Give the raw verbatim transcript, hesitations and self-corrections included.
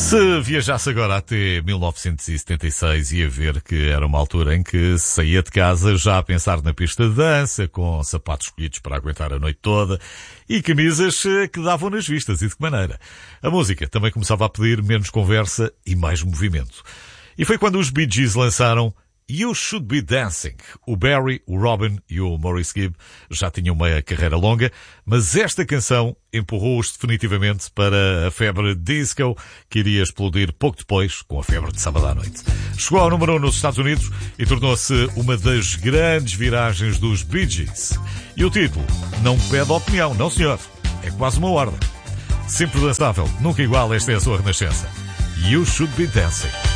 Se viajasse agora até mil novecentos e setenta e seis, ia ver que era uma altura em que saía de casa já a pensar na pista de dança, com sapatos escolhidos para aguentar a noite toda e camisas que davam nas vistas. E de que maneira? A música também começava a pedir menos conversa e mais movimento. E foi quando os Bee Gees lançaram You Should Be Dancing. O Barry, o Robin e o Maurice Gibb já tinham uma carreira longa, mas esta canção empurrou-os definitivamente para a febre disco, que iria explodir pouco depois com a febre de sábado à noite. Chegou ao número um nos Estados Unidos e tornou-se uma das grandes viragens dos Bee Gees. E o título não pede opinião, não senhor, é quase uma ordem. Sempre dançável, nunca igual, esta é a sua renascença. You Should Be Dancing.